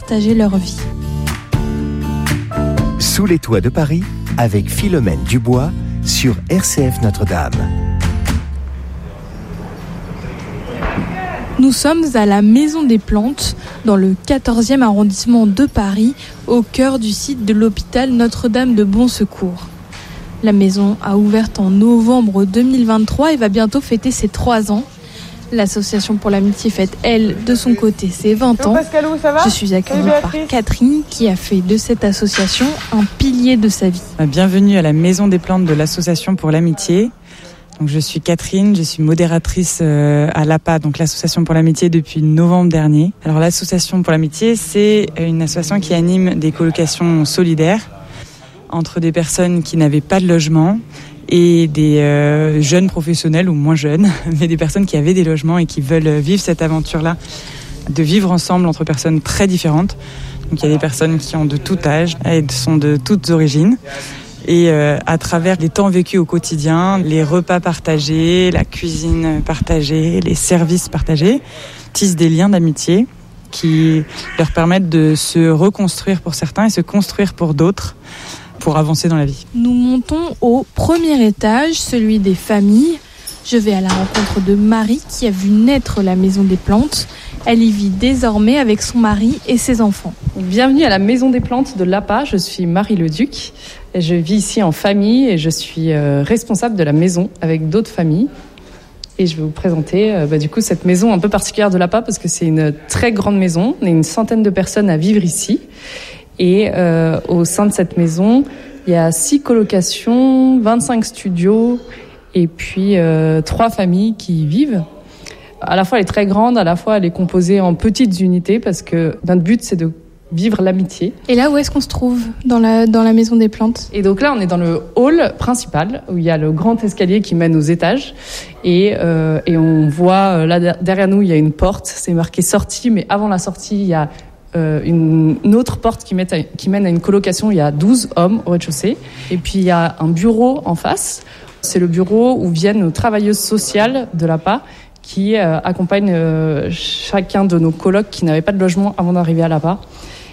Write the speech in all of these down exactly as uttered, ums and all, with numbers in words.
partager leur vie. Sous les toits de Paris, avec Philomène Dubois sur R C F Notre-Dame. Nous sommes à la Maison des Plantes, dans le quatorzième arrondissement de Paris, au cœur du site de l'hôpital Notre-Dame de Bon Secours. La maison a ouvert en novembre deux mille vingt-trois et va bientôt fêter ses trois ans. L'association pour l'amitié fête, elle, de son côté, ses vingt ans. Pascalou, ça va ? Je suis accueillie par Catherine, qui a fait de cette association un pilier de sa vie. Bienvenue à la Maison des Plantes de l'association pour l'amitié. Donc, je suis Catherine, je suis modératrice à l'A P A, donc l'association pour l'amitié, depuis novembre dernier. Alors l'association pour l'amitié, c'est une association qui anime des colocations solidaires entre des personnes qui n'avaient pas de logement et des euh, jeunes professionnels ou moins jeunes, mais des personnes qui avaient des logements et qui veulent vivre cette aventure-là, de vivre ensemble entre personnes très différentes. Donc il y a des personnes qui ont de tout âge et sont de toutes origines. Et euh, à travers les temps vécus au quotidien, les repas partagés, la cuisine partagée, les services partagés, tissent des liens d'amitié qui leur permettent de se reconstruire pour certains et se construire pour d'autres, pour avancer dans la vie. Nous montons au premier étage, celui des familles. Je vais à la rencontre de Marie qui a vu naître la Maison des Plantes. Elle y vit désormais avec son mari et ses enfants. Bienvenue à la Maison des Plantes de l'A P A. Je suis Marie Leduc. Je vis ici en famille et je suis responsable de la maison avec d'autres familles. Et je vais vous présenter euh, bah, du coup cette maison un peu particulière de l'A P A parce que c'est une très grande maison. On est une centaine de personnes à vivre ici. Et euh, au sein de cette maison, il y a six colocations, vingt-cinq studios et puis euh, trois familles qui y vivent. À la fois, elle est très grande, à la fois, elle est composée en petites unités parce que notre but, c'est de vivre l'amitié. Et là, où est-ce qu'on se trouve dans la, dans la Maison des Plantes ? Et donc là, on est dans le hall principal où il y a le grand escalier qui mène aux étages. Et, euh, et on voit, là, derrière nous, il y a une porte. C'est marqué sortie, mais avant la sortie, il y a Euh, une, une autre porte qui, à, qui mène à une colocation. Il y a douze hommes au rez-de-chaussée. Et puis il y a un bureau en face. C'est le bureau où viennent nos travailleuses sociales de l'A P A qui euh, accompagnent euh, chacun de nos colocs qui n'avaient pas de logement avant d'arriver à l'A P A.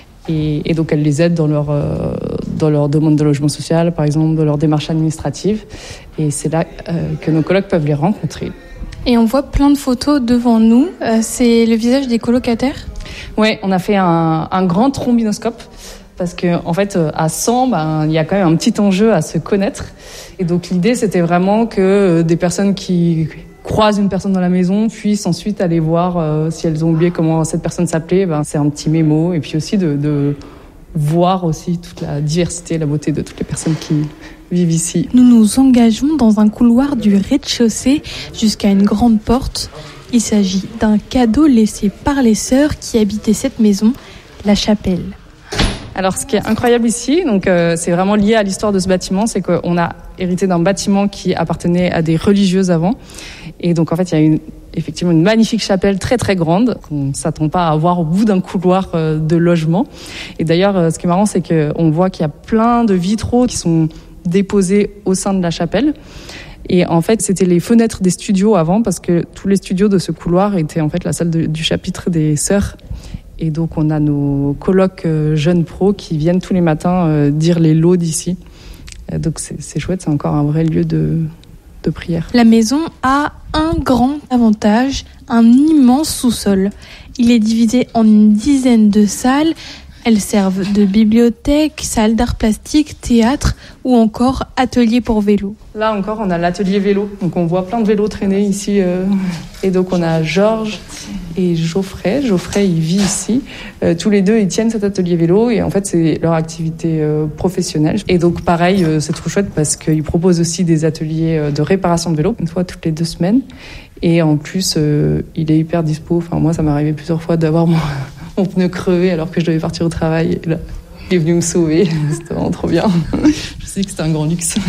Et, et donc elles les aident dans leur, euh, dans leur demande de logement social, par exemple, dans leur démarche administrative. Et c'est là euh, que nos colocs peuvent les rencontrer. Et on voit plein de photos devant nous. Euh, c'est le visage des colocataires ? Ouais, on a fait un, un grand trombinoscope parce que en fait à cent, ben il y a quand même un petit enjeu à se connaître. Et donc l'idée c'était vraiment que des personnes qui croisent une personne dans la maison puissent ensuite aller voir euh, si elles ont oublié comment cette personne s'appelait. Ben c'est un petit mémo et puis aussi de, de voir aussi toute la diversité, la beauté de toutes les personnes qui vivent ici. Nous nous engageons dans un couloir du rez-de-chaussée jusqu'à une grande porte. Il s'agit d'un cadeau laissé par les sœurs qui habitaient cette maison, la chapelle. Alors, ce qui est incroyable ici, donc euh, c'est vraiment lié à l'histoire de ce bâtiment, c'est qu'on a hérité d'un bâtiment qui appartenait à des religieuses avant. Et donc, en fait, il y a une, effectivement une magnifique chapelle très très grande qu'on ne s'attend pas à voir au bout d'un couloir euh, de logement. Et d'ailleurs, euh, ce qui est marrant, c'est qu'on voit qu'il y a plein de vitraux qui sont déposés au sein de la chapelle. Et en fait, c'était les fenêtres des studios avant, parce que tous les studios de ce couloir étaient en fait la salle de, du chapitre des sœurs. Et donc, on a nos colocs euh, jeunes pros qui viennent tous les matins euh, dire les lots d'ici. Euh, donc, c'est, c'est chouette, c'est encore un vrai lieu de, de prière. La maison a un grand avantage, un immense sous-sol. Il est divisé en une dizaine de salles. Elles servent de bibliothèque, salle d'art plastique, théâtre ou encore atelier pour vélo. Là encore, on a l'atelier vélo. Donc on voit plein de vélos traîner ici. Euh, et donc on a Georges et Geoffrey. Geoffrey, il vit ici. Euh, tous les deux, ils tiennent cet atelier vélo. Et en fait, c'est leur activité euh, professionnelle. Et donc pareil, euh, c'est trop chouette parce qu'ils proposent aussi des ateliers de réparation de vélo, une fois toutes les deux semaines. Et en plus, euh, il est hyper dispo. Enfin, moi, ça m'est arrivé plusieurs fois d'avoir mon... mon pneu crevé alors que je devais partir au travail. Et là, il est venu me sauver. C'était vraiment trop bien. Je sais que c'était un grand luxe.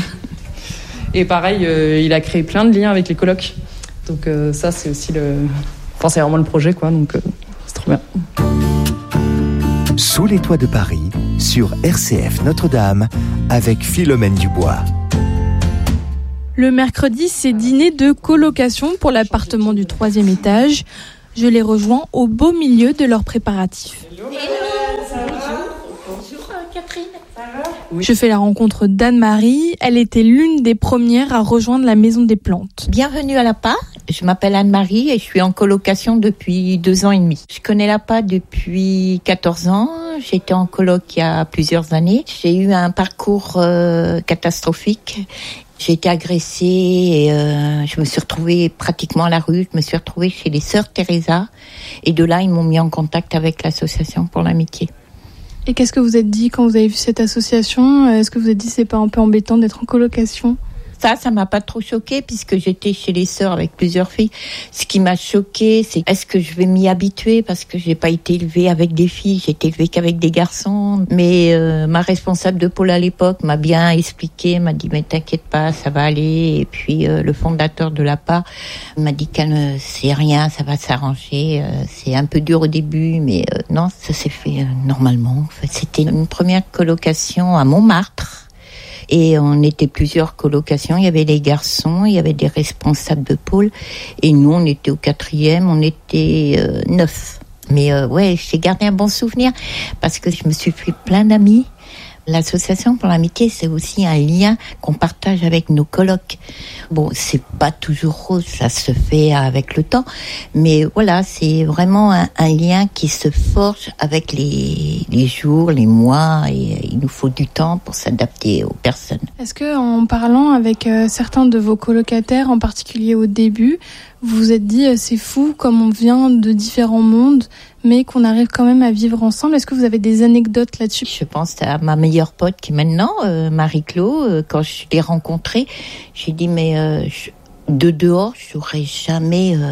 Et pareil, euh, il a créé plein de liens avec les colocs. Donc euh, ça, c'est aussi le... Enfin, c'est vraiment le projet, quoi. Donc euh, c'est trop bien. Sous les toits de Paris, sur R C F Notre-Dame, avec Philomène Dubois. Le mercredi, c'est dîner de colocation pour l'appartement du troisième étage. Je les rejoins au beau milieu de leurs préparatifs. Hello. Bonjour Catherine. Je fais la rencontre d'Anne-Marie. Elle était l'une des premières à rejoindre la Maison des Plantes. Bienvenue à l'A P A. Je m'appelle Anne-Marie et je suis en colocation depuis deux ans et demi. Je connais l'A P A depuis quatorze ans. J'étais en coloc il y a plusieurs années. J'ai eu un parcours euh, catastrophique. J'ai été agressée et euh, je me suis retrouvée pratiquement à la rue. Je me suis retrouvée chez les Sœurs Teresa. Et de là, ils m'ont mis en contact avec l'Association pour l'Amitié. Et qu'est-ce que vous êtes dit quand vous avez vu cette association ? Est-ce que vous vous êtes dit c'est pas un peu embêtant d'être en colocation ? Ça, ça m'a pas trop choquée puisque j'étais chez les sœurs avec plusieurs filles. Ce qui m'a choquée, c'est est-ce que je vais m'y habituer parce que j'ai pas été élevée avec des filles, j'ai été élevée qu'avec des garçons. Mais euh, ma responsable de pôle à l'époque m'a bien expliqué, m'a dit mais t'inquiète pas, ça va aller. Et puis euh, le fondateur de l'A P A m'a dit calme, c'est rien, ça va s'arranger. Euh, c'est un peu dur au début, mais euh, non, ça s'est fait euh, normalement. En fait, c'était une première colocation à Montmartre. Et on était plusieurs colocations, il y avait les garçons, il y avait des responsables de pôle, et nous on était au quatrième, on était euh, neuf. Mais euh, ouais, j'ai gardé un bon souvenir, parce que je me suis fait plein d'amis. L'association pour l'amitié, c'est aussi un lien qu'on partage avec nos colocs. Bon, c'est pas toujours rose, ça se fait avec le temps, mais voilà, c'est vraiment un, un lien qui se forge avec les, les jours, les mois, et il nous faut du temps pour s'adapter aux personnes. Est-ce que, en parlant avec euh, certains de vos colocataires, en particulier au début, vous vous êtes dit euh, c'est fou comme on vient de différents mondes, mais qu'on arrive quand même à vivre ensemble. Est-ce que vous avez des anecdotes là-dessus ? Je pense à ma meilleure pote qui est maintenant, euh, Marie-Claude. Euh, quand je l'ai rencontrée, j'ai dit mais euh, je, de dehors, je n'aurais jamais euh,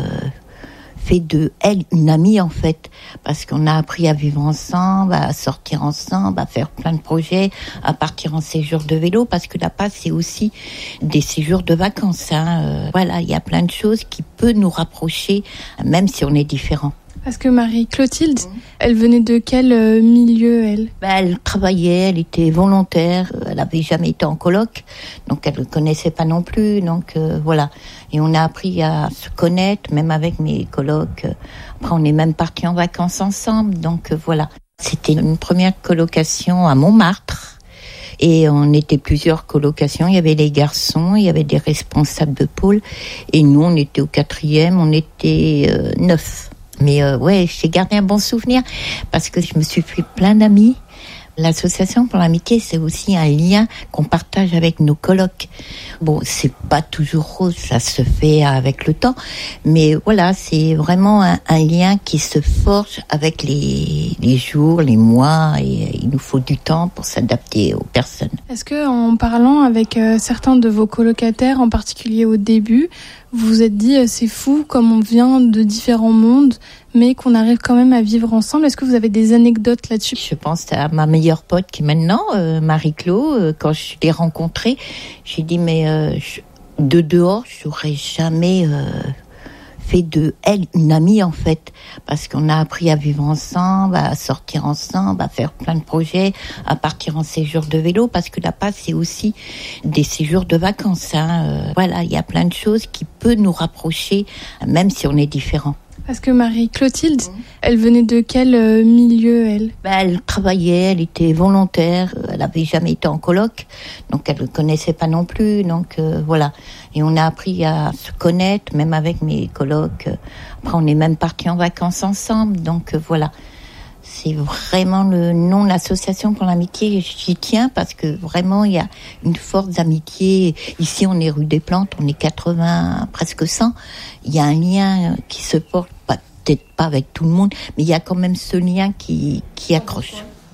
fait de elle une amie en fait, parce qu'on a appris à vivre ensemble, à sortir ensemble, à faire plein de projets, à partir en séjour de vélo, parce que la P A c'est aussi des séjours de vacances. Hein. Euh, voilà, il y a plein de choses qui peuvent nous rapprocher, même si on est différents. Parce que Marie-Clotilde, mmh. elle venait de quel euh, milieu, elle ? Ben, elle travaillait, elle était volontaire, elle n'avait jamais été en coloc, donc elle ne connaissait pas non plus, donc euh, voilà. Et on a appris à se connaître, même avec mes colocs. Après, on est même partis en vacances ensemble, donc euh, voilà. C'était une première colocation à Montmartre. Et on était plusieurs colocations, il y avait les garçons, il y avait des responsables de pôle, et nous, on était au quatrième, on était euh, neuf. Mais euh, ouais, j'ai gardé un bon souvenir parce que je me suis fait plein d'amis. L'association pour l'amitié, c'est aussi un lien qu'on partage avec nos colocs. Bon, c'est pas toujours rose, ça se fait avec le temps, mais voilà, c'est vraiment un, un lien qui se forge avec les, les jours, les mois, et il nous faut du temps pour s'adapter aux personnes. Est-ce que, en parlant avec euh, certains de vos colocataires, en particulier au début, vous vous êtes dit euh, c'est fou comme on vient de différents mondes, mais qu'on arrive quand même à vivre ensemble. Est-ce que vous avez des anecdotes là-dessus ? Je pense à ma meilleure pote qui est maintenant, euh, Marie-Claude. Euh, quand je l'ai rencontrée, j'ai dit mais euh, je, de dehors, je n'aurais jamais euh, fait de elle une amie en fait, parce qu'on a appris à vivre ensemble, à sortir ensemble, à faire plein de projets, à partir en séjour de vélo, parce que la P A c'est aussi des séjours de vacances. Hein. Euh, voilà, il y a plein de choses qui peuvent nous rapprocher, même si on est différents. Parce que Marie-Clotilde, mmh. elle venait de quel euh, milieu, elle ? Ben, elle travaillait, elle était volontaire, elle n'avait jamais été en coloc, donc elle ne connaissait pas non plus, donc euh, voilà. Et on a appris à se connaître, même avec mes colocs. Après, on est même partis en vacances ensemble, donc euh, voilà. C'est vraiment le nom de l'association pour l'amitié, j'y tiens parce que vraiment il y a une forte amitié. Ici on est rue des Plantes, on est quatre-vingts, presque cent. Il y a un lien qui se porte, pas, peut-être pas avec tout le monde, mais il y a quand même ce lien qui, qui accroche.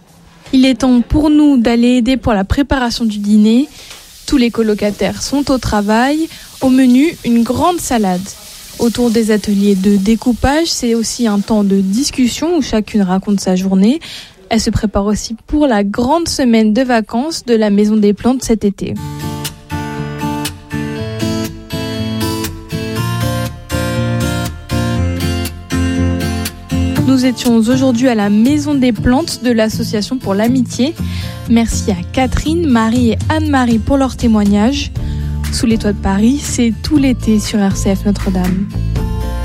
Il est temps pour nous d'aller aider pour la préparation du dîner. Tous les colocataires sont au travail. Au menu, une grande salade. Autour des ateliers de découpage, c'est aussi un temps de discussion où chacune raconte sa journée. Elle se prépare aussi pour la grande semaine de vacances de la Maison des Plantes cet été. Nous étions aujourd'hui à la Maison des Plantes de l'Association pour l'Amitié. Merci à Catherine, Marie et Anne-Marie pour leur témoignage. Sous les toits de Paris, c'est tout l'été sur R C F Notre-Dame.